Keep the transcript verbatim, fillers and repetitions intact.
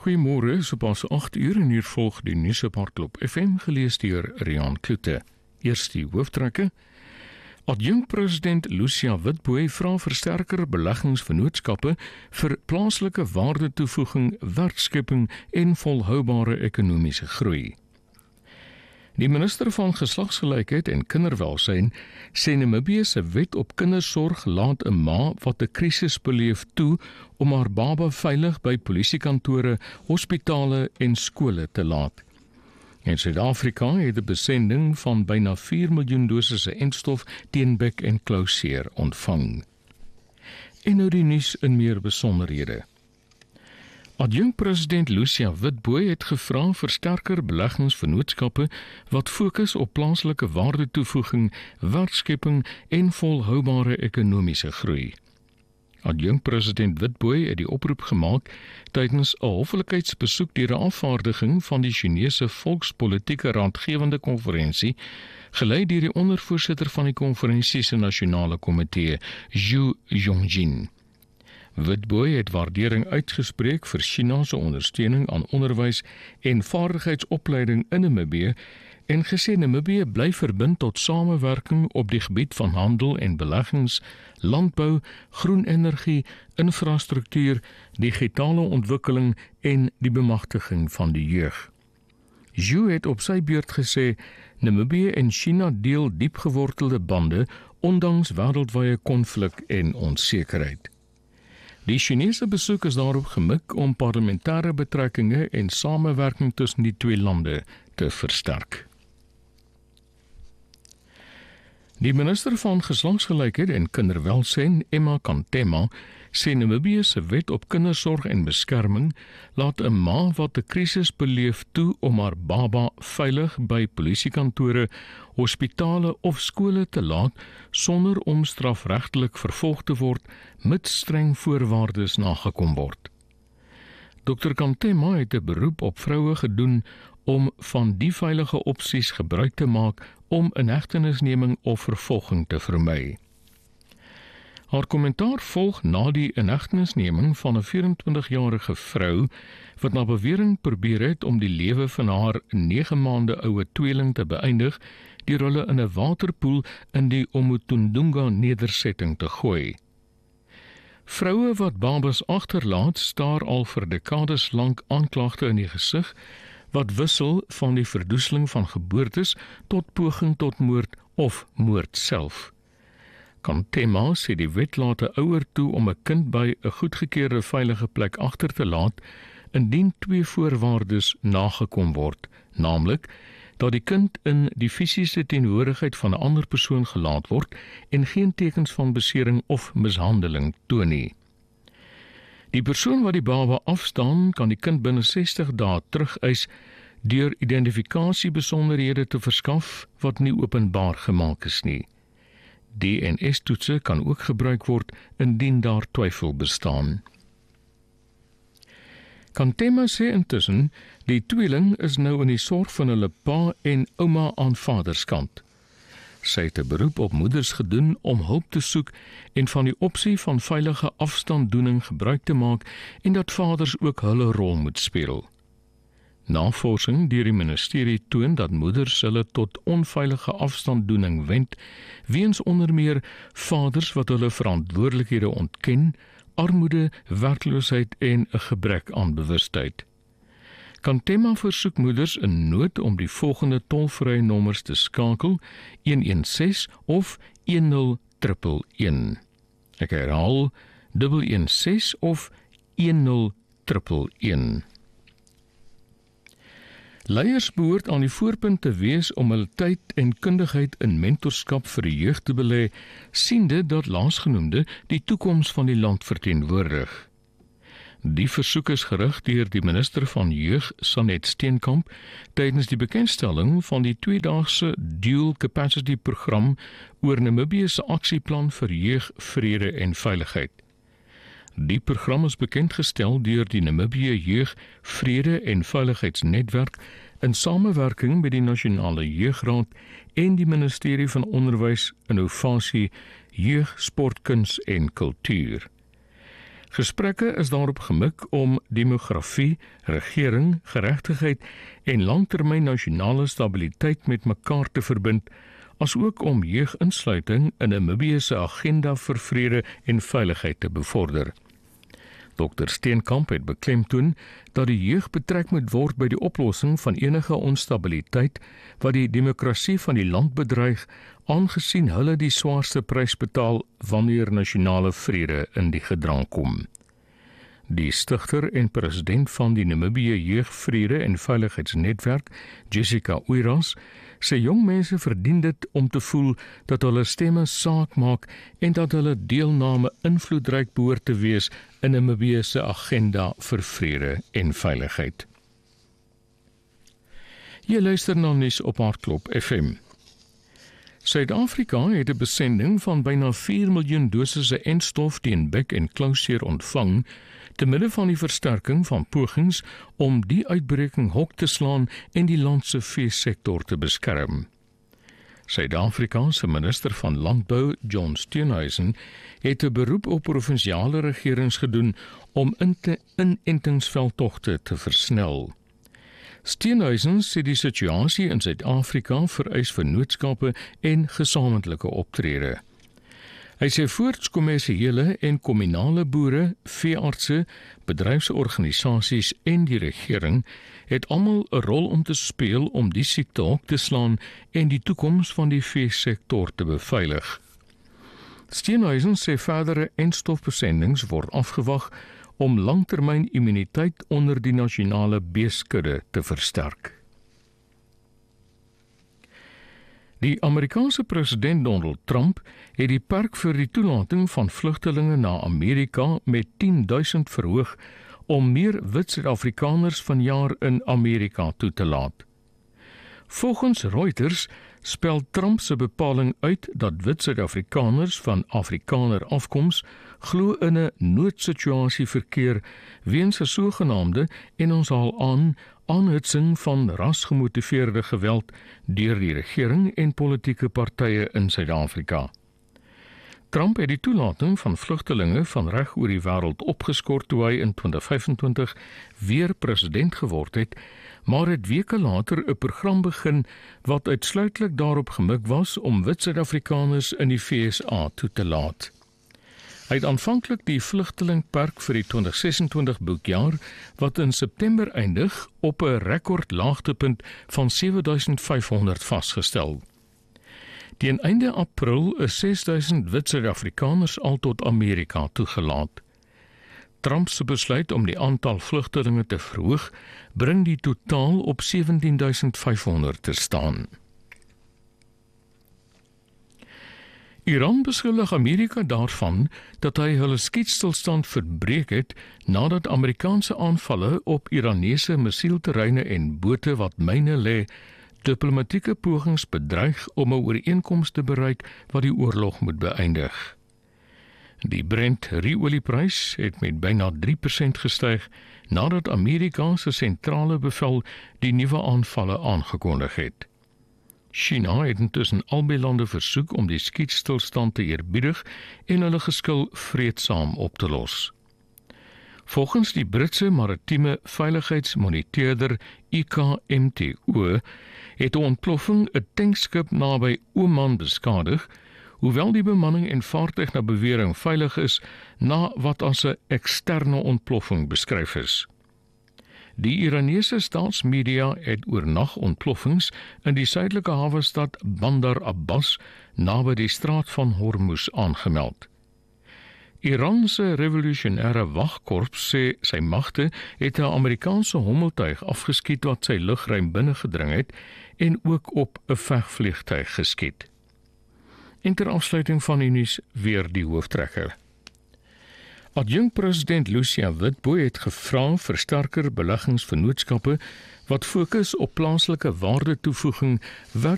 Goeiemôre, so pas agt uur en hier volg die nuus op Hardloop F M gelees deur Rian Kloete. Eers die hoofdtrekke. Adjunkt-president Lucia Witbooi vra vir sterker beleggingsvennootskappe vir plaaslike waardetoevoeging, werkskepping en volhoubare ekonomiese groei. Die minister van Geslagsgelykheid en Kinderwelsyn sê Namibië se wet op kindersorg laat 'n ma wat 'n krisis beleef toe om haar baba veilig by polisiekantore, hospitale en skole te laat. In Suid-Afrika het 'n besending van byna vier miljoen dosisse entstof teen bek- en klauseer ontvang. En nou die nuus in meer besonderhede. Adjunkt-president Lucia Witbooi het gevra vir sterker beleggingsvennootskappe wat fokus op plaaslike waardetoevoeging, werkskepping en volhoubare ekonomiese groei. Adjunkt-president Witbooi het die oproep gemaak tydens 'n hoflikheidsbesoek deur 'n afvaardiging van die Chinese Volkspolitieke Raadgewende Konferensie, gelei deur die ondervoorsitter van die konferensie se nasionale komitee, Zhu Yongjin. Witbooi het waardering uitgespreek vir China se ondersteuning aan onderwys en vaardigheidsopleiding in Namibië en gesê Namibië bly verbind tot samewerking op die gebied van handel en beleggings, landbou, groen energie, infrastruktuur, digitale ontwikkeling en die bemagtiging van die jeug. Zhu het op sy beurt gesê Namibië en China deel diepgewortelde bande ondanks wêreldwye konflik en onsekerheid. Die Chinese besoek is daarop gemik om parlementêre betrekkinge en samewerking tussen die twee lande te versterk. Die minister van Geslagsgelykheid en Kinderwelsyn, Emma Kantema, sê Namibië se wet op kindersorg en beskerming laat 'n ma wat 'n krisis beleef toe om haar baba veilig by polisiekantore, hospitale of skole te laat sonder om strafregtelik vervolg te word, mits streng voorwaardes nagekom word. dokter Kantema het 'n beroep op vroue gedoen om van die veilige opsies gebruik te maak om inhegtenisneming of vervolging te vermy. Haar kommentaar volg na die inhegtenisneming van 'n vyf-en-twintig-jarige vrou wat na bewering probeer het om die lewe van haar nege maande oue tweeling te beëindig deur hulle in 'n waterpoel in die Omutundunga nedersetting te gooi. Vroue wat babas agterlaat staar al vir dekades lank aanklagte in die gesig wat wissel van die verdoeseling van geboortes tot poging tot moord of moord self. Kantema sê die wet laat 'n ouer toe om 'n kind by 'n goedgekeurde veilige plek agter te laat indien twee voorwaardes nagekom word, naamlik dat die kind in die fisiese teenwoordigheid van 'n ander persoon gelaat word en geen tekens van besering of mishandeling toon nie. Die persoon wat die baba afstaan, kan die kind binne sestig dae terugeis deur identifikasiebesonderhede te verskaf wat nie openbaar gemaak is nie. D N S-toetse kan ook gebruik word indien daar twyfel bestaan. Kantema sê intussen, die tweeling is nou in die sorg van hulle pa en ouma aan vaderskant. Sy het 'n beroep op moeders gedoen om hulp te soek en van die opsie van veilige afstanddoening gebruik te maak en dat vaders ook hulle rol moet speel. Navorsing deur die ministerie toon dat moeders hulle tot onveilige afstanddoening wend, weens onder meer vaders wat hulle verantwoordelikhede ontken, armoede, werkloosheid en 'n gebrek aan bewustheid. Kantema versoek moeders in nood om die volgende tolvrye nommers te skakel, een een ses of een nul een een. Ek herhaal, een een ses of een nul een een. Leiers behoort aan die voorpunt te wees om hul tyd en kundigheid in mentorskap vir die jeug te belê, siende dat laasgenoemde die toekoms van die land verteenwoordig. Die versoek is gerig deur die minister van Jeug, Sanet Steenkamp, tydens die bekendstelling van die tweedaagse Dual Capacity program oor Namibië se aksieplan vir jeug, vrede en veiligheid. Die program is bekendgestel deur die Namibië Jeug, Vrede en Veiligheidsnetwerk in samewerking met die Nasionale Jeugraad en die Ministerie van Onderwys, Innovasie, Jeug, Sport, Kuns en Kultuur. Gesprekke is daarop gemik om demografie, regering, geregtigheid en langtermyn nasionale stabiliteit met mekaar te verbind, asook om jeuginsluiting in Namibië se agenda vir vrede en veiligheid te bevorder. Dokter Steenkamp het beklemtoon dat die jeug betrek moet word by die oplossing van enige onstabiliteit wat die demokrasie van die land bedreig, aangesien hulle die swaarste prys betaal wanneer nasionale vrede in die gedrang kom. Die stigter en president van die Namibië Jeugvrede en Veiligheidsnetwerk, Jessica Oiras, sê jong mense verdien dit om te voel dat hulle stemme saak maak en dat hulle deelname invloedryk behoort te wees in Namibië se agenda vir vrede en veiligheid. Jy luister na nuus op Hartklop F M. Suid-Afrika het 'n besending van byna vier miljoen dosisse enstof teen bek- en klauseer ontvang, te midde van die versterking van pogings om die uitbreking hok te slaan en die land se veesektor te beskerm. Suid-Afrika se minister van Landbou, John Steenhuisen, het 'n beroep op provinsiale regerings gedoen om inentingsveldtogte te versnel. Steenhuisen sê die situasie in Suid-Afrika vereis vennootskappe en gesamentlike optrede. Hy sê voorts kommersiële en kommunale boere, veeartse, bedryfsorganisasies en die regering het almal 'n rol om te speel om die siekte hok te slaan en die toekoms van die veesektor te beveilig. Steenhuisen sê verdere enstofbesendings word afgewag om langtermyn immuniteit onder die nasionale beeskudde te versterk. Die Amerikaanse president Donald Trump het die perk vir die toelating van vlugtelinge na Amerika met tien duisend verhoog om meer wit Suid-Afrikaners vanjaar in Amerika toe te laat. Volgens Reuters spel Trump se bepaling uit dat wit Suid-Afrikaners van Afrikaner afkoms glo in 'n noodsituasie verkeer weens 'n sogenaamde, en ons haal aan, aanhitsing van rasgemotiveerde geweld deur die regering en politieke partye in Suid-Afrika. Trump het die toelating van vlugtelinge van reg oor die wêreld opgeskort toe hy in twintig vyfentwintig weer president geword het, maar het weke later 'n program begin wat uitsluitlik daarop gemik was om wit Suid-Afrikaners in die V S A toe te laat. Hy het aanvanklik die vlugtelingperk vir die twintig sesentwintig boekjaar, wat in September eindig, op 'n rekord laagtepunt van sewe duisend vyfhonderd vasgestel. Teen einde April is ses duisend wit Suid-Afrikaners al tot Amerika toegelaat. Trump se besluit om die aantal vlugtelinge te verhoog, bring die totaal op sewentien duisend vyfhonderd te staan. Iran beskuldig Amerika daarvan dat hy hulle skietstilstand verbreek het nadat Amerikaanse aanvalle op Iranese missielterreine en bote wat myne lê, diplomatieke pogings bedreig om 'n ooreenkoms te bereik wat die oorlog moet beëindig. Die Brent-olieprys het met byna drie persent gestyg nadat Amerika se sentrale bevel die nuwe aanvalle aangekondig het. China het intussen albei lande versoek om die skietstilstand te eerbiedig en hulle geskil vreedsaam op te los. Volgens die Britse maritieme veiligheidsmoniteerder I K M T O het 'n ontploffing 'n tankskip naby Oman beskadig, hoewel die bemanning en vaartuig na bewering veilig is na wat as 'n eksterne ontploffing beskryf is. Die Iranese staatsmedia het oornag ontploffings in die suidelike hawestad Bandar Abbas naby die straat van Hormuz aangemeld. Iran se revolusionêre wagkorps sê sy magte het 'n Amerikaanse hommeltuig afgeskiet wat sy lugruim binnengedring het en ook op 'n vegvliegtuig geskiet. En ter afsluiting van die nuus weer die hooftrekker. Adjunkt-president Lucia Witbooi het gevra vir sterker beleggingsvennootskappe wat fokus op plaaslike waardetoevoeging,